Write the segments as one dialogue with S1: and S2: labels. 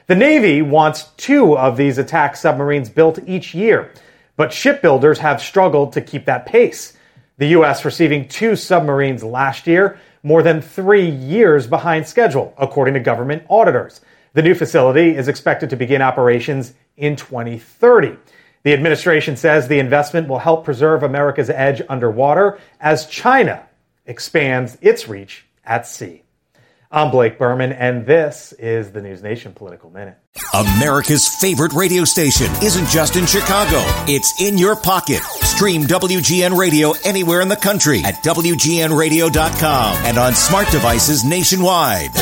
S1: The Navy wants 2 of these attack submarines built each year, but shipbuilders have struggled to keep that pace. The U.S. receiving 2 submarines last year, more than 3 years behind schedule, according to government auditors. The new facility is expected to begin operations in 2030. The administration says the investment will help preserve America's edge underwater as China expands its reach at sea. I'm Blake Berman, and this is the News Nation Political Minute.
S2: America's favorite radio station isn't just in Chicago. It's in your pocket. Stream WGN Radio anywhere in the country at WGNradio.com and on smart devices nationwide.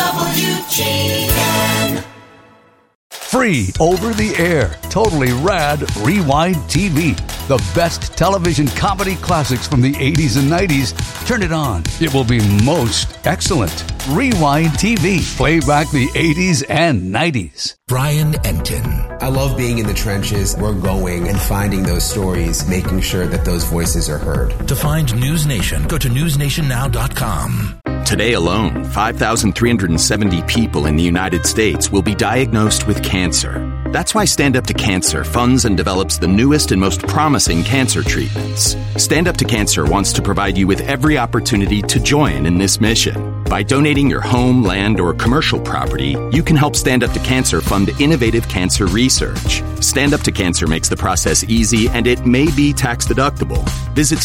S2: WGN.
S3: Free over the air, totally rad Rewind TV. The best television comedy classics from the 80s and 90s. Turn it on. It will be most excellent. Rewind TV. Play back the 80s and 90s.
S4: Brian Enton.
S5: I love being in the trenches. We're going and finding those stories, making sure that those voices are heard.
S4: To find News Nation, go to newsnationnow.com.
S6: Today alone, 5,370 people in the United States will be diagnosed with cancer. That's why Stand Up to Cancer funds and develops the newest and most promising cancer treatments. Stand Up to Cancer wants to provide you with every opportunity to join in this mission. By donating your home, land, or commercial property, you can help Stand Up to Cancer fund innovative cancer research. Stand Up to Cancer makes the process easy, and it may be tax deductible. Visit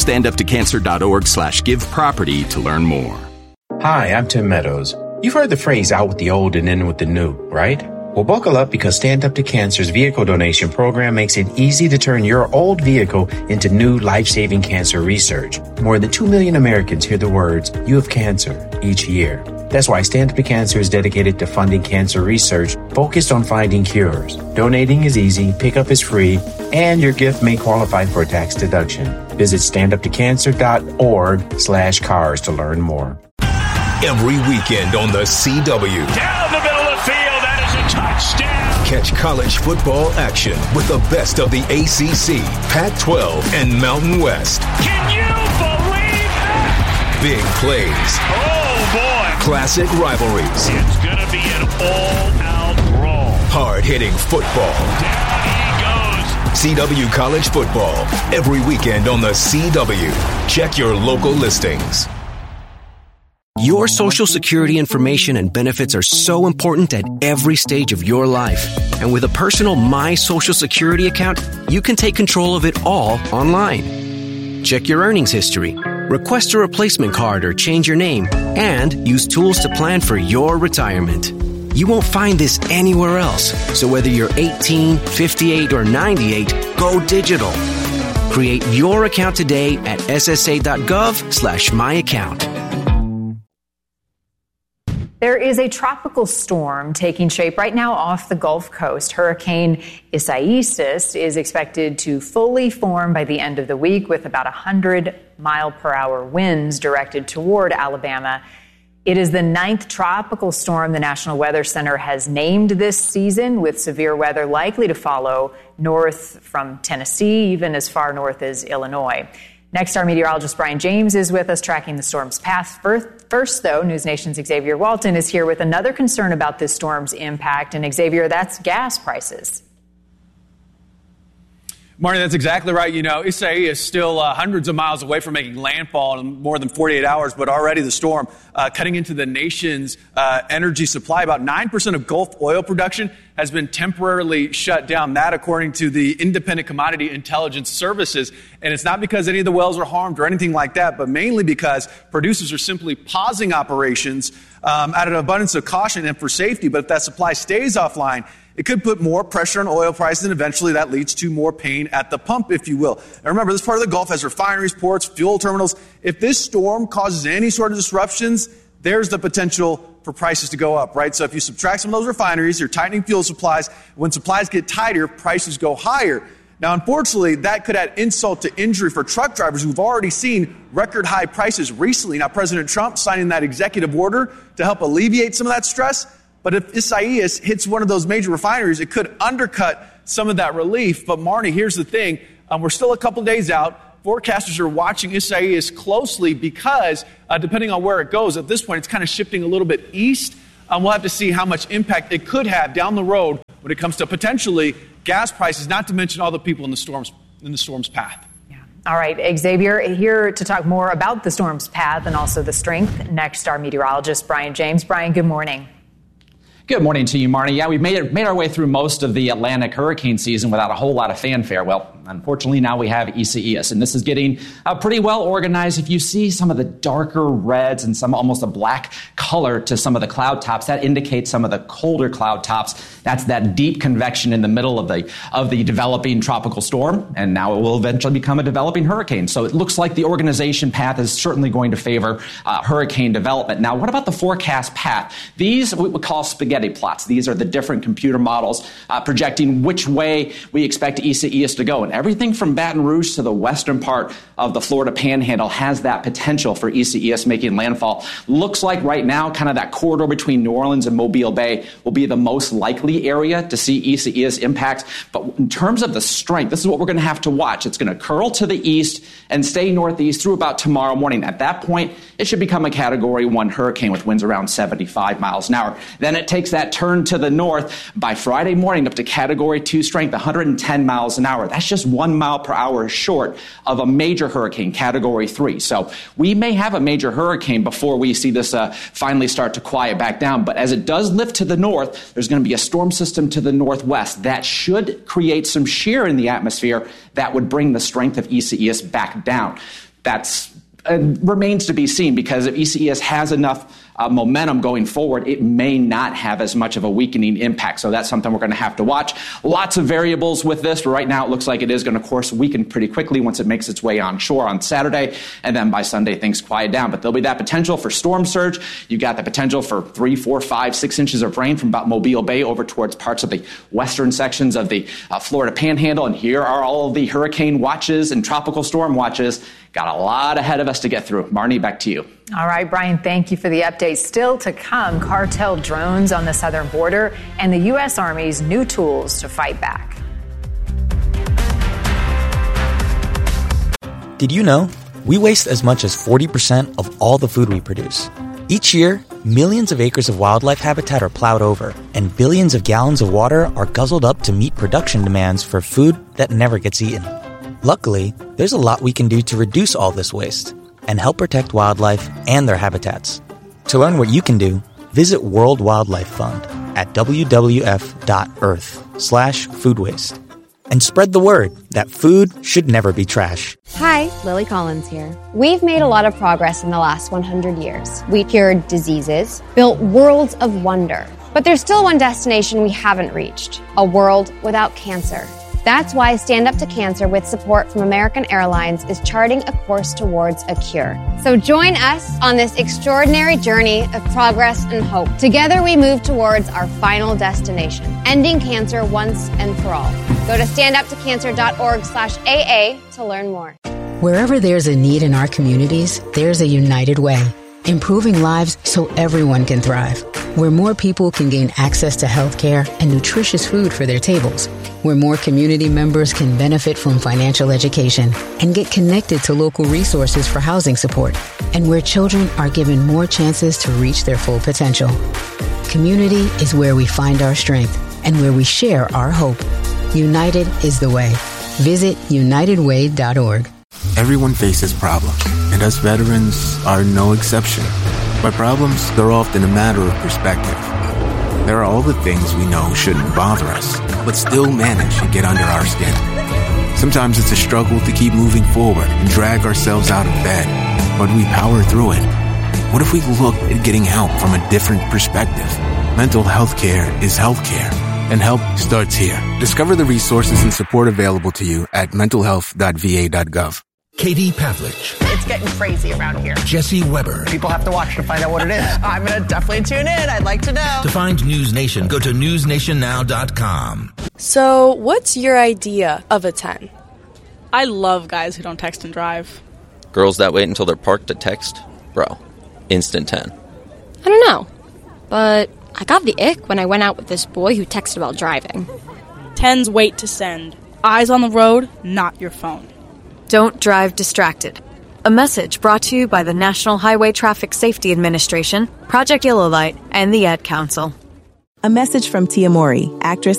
S6: standuptocancer.org/giveproperty to learn more.
S7: Hi, I'm Tim Meadows. You've heard the phrase out with the old and in with the new, right? Well, buckle up because Stand Up to Cancer's vehicle donation program makes it easy to turn your old vehicle into new life-saving cancer research. More than 2 million Americans hear the words, "You have cancer," each year. That's why Stand Up to Cancer is dedicated to funding cancer research focused on finding cures. Donating is easy, pickup is free, and your gift may qualify for a tax deduction. Visit standuptocancer.org/cars to learn more.
S4: Every weekend on the CW.
S8: Down the middle of the field, that is a touchdown.
S4: Catch college football action with the best of the ACC, Pac-12, and Mountain West.
S8: Can you believe that?
S4: Big plays.
S8: Oh, boy.
S4: Classic rivalries.
S8: It's going to be an all-out brawl.
S4: Hard-hitting football.
S8: Down he goes.
S4: CW College Football. Every weekend on the CW. Check your local listings.
S9: Your Social Security information and benefits are so important at every stage of your life. And with a personal My Social Security account, you can take control of it all online. Check your earnings history, request a replacement card or change your name, and use tools to plan for your retirement. You won't find this anywhere else. So whether you're 18, 58, or 98, go digital. Create your account today at ssa.gov/myaccount.
S10: There is a tropical storm taking shape right now off the Gulf Coast. Hurricane Isaias is expected to fully form by the end of the week with about 100-mile-per-hour winds directed toward Alabama. It is the 9th tropical storm the National Weather Center has named this season, with severe weather likely to follow north from Tennessee, even as far north as Illinois. Next, our meteorologist Brian James is with us tracking the storm's path. First, though, News Nation's Xavier Walton is here with another concern about this storm's impact. And Xavier, that's gas prices.
S11: Marty, that's exactly right. You know, Isaias is still hundreds of miles away from making landfall in more than 48 hours, but already the storm cutting into the nation's energy supply. About 9% of Gulf oil production has been temporarily shut down. That, according to the Independent Commodity Intelligence Services. And it's not because any of the wells are harmed or anything like that, but mainly because producers are simply pausing operations out of an abundance of caution and for safety. But if that supply stays offline, it could put more pressure on oil prices, and eventually that leads to more pain at the pump, if you will. And remember, this part of the Gulf has refineries, ports, fuel terminals. If this storm causes any sort of disruptions, there's the potential for prices to go up, right? So if you subtract some of those refineries, you're tightening fuel supplies. When supplies get tighter, prices go higher. Now, unfortunately, that could add insult to injury for truck drivers who've already seen record high prices recently. Now, President Trump signing that executive order to help alleviate some of that stress. But if Isaias hits one of those major refineries, it could undercut some of that relief. But Marnie, here's the thing. We're still a couple days out. Forecasters are watching Isaias closely because depending on where it goes, at this point, it's kind of shifting a little bit east. We'll have to see how much impact it could have down the road when it comes to potentially gas prices, not to mention all the people in the storm's path.
S10: All right, Xavier, here to talk more about the storm's path and also the strength. Next, our meteorologist, Brian James. Brian, good morning.
S12: Good morning to you, Marnie. Yeah, we've made our way through most of the Atlantic hurricane season without a whole lot of fanfare. Well, unfortunately, now we have Isaias, and this is getting pretty well organized. If you see some of the darker reds and some almost a black color to some of the cloud tops, that indicates some of the colder cloud tops. That's that deep convection in the middle of the developing tropical storm, and now it will eventually become a developing hurricane. So it looks like the organization path is certainly going to favor hurricane development. Now, what about the forecast path? These we would call spaghetti plots. These are the different computer models projecting which way we expect Isaias to go. And everything from Baton Rouge to the western part of the Florida Panhandle has that potential for Isaias making landfall. Looks like right now, kind of that corridor between New Orleans and Mobile Bay will be the most likely area to see Isaias impact. But in terms of the strength, this is what we're going to have to watch. It's going to curl to the east and stay northeast through about tomorrow morning. At that point, it should become a Category 1 hurricane with winds around 75 miles an hour. Then it takes that turn to the north by Friday morning up to Category 2 strength, 110 miles an hour. That's just 1 mile per hour short of a major hurricane, Category 3. So we may have a major hurricane before we see this finally start to quiet back down. But as it does lift to the north, there's going to be a storm system to the northwest that should create some shear in the atmosphere that would bring the strength of Isaias back down. That's remains to be seen, because if Isaias has enough momentum going forward, it may not have as much of a weakening impact. So that's something we're going to have to watch. Lots of variables with this, but right now it looks like it is going to, of course, weaken pretty quickly once it makes its way onshore on Saturday, and then by Sunday things quiet down. But there'll be that potential for storm surge. You've got the potential for 3, 4, 5, 6 inches of rain from about Mobile Bay over towards parts of the western sections of the Florida Panhandle. And here are all of the hurricane watches and tropical storm watches. Got a lot ahead of us to get through. Marnie, back to you.
S10: All right, Brian, thank you for the update. Still to come, cartel drones on the southern border and the U.S. Army's new tools to fight back.
S13: Did you know we waste as much as 40% of all the food we produce? Each year, millions of acres of wildlife habitat are plowed over, and billions of gallons of water are guzzled up to meet production demands for food that never gets eaten. Luckily, there's a lot we can do to reduce all this waste and help protect wildlife and their habitats. To learn what you can do, visit World Wildlife Fund at wwf.earth/food waste. And spread the word that food should never be trash.
S14: Hi, Lily Collins here. We've made a lot of progress in the last 100 years. We cured diseases, built worlds of wonder. But there's still one destination we haven't reached, a world without cancer. That's why Stand Up to Cancer, with support from American Airlines, is charting a course towards a cure. So join us on this extraordinary journey of progress and hope. Together we move towards our final destination, ending cancer once and for all. Go to standuptocancer.org/AA to learn more.
S15: Wherever there's a need in our communities, there's a United Way. Improving lives so everyone can thrive. Where more people can gain access to health care and nutritious food for their tables. Where more community members can benefit from financial education and get connected to local resources for housing support. And where children are given more chances to reach their full potential. Community is where we find our strength and where we share our hope. United is the way. Visit unitedway.org.
S16: Everyone faces problems, and us veterans are no exception. But problems, they're often a matter of perspective. There are all the things we know shouldn't bother us, but still manage to get under our skin. Sometimes it's a struggle to keep moving forward and drag ourselves out of bed, but we power through it. What if we looked at getting help from a different perspective? Mental health care is health care, and help starts here. Discover the resources and support available to you at mentalhealth.va.gov.
S17: Katie Pavlich.
S18: It's getting crazy around here.
S17: Jesse Weber.
S18: People have to watch to find out what it is. I'm going to definitely tune in. I'd like to know.
S17: To find News Nation, go to newsnationnow.com.
S19: So, what's your idea of a 10? I love guys who don't text and drive.
S20: Girls that wait until they're parked to text? Bro, instant 10.
S21: I don't know, but I got the ick when I went out with this boy who texted while driving.
S19: 10s wait to send. Eyes on the road, not your phone.
S22: Don't drive distracted. A message brought to you by the National Highway Traffic Safety Administration, Project Yellow Light, and the Ad Council.
S23: A message from Tia Mowry, actress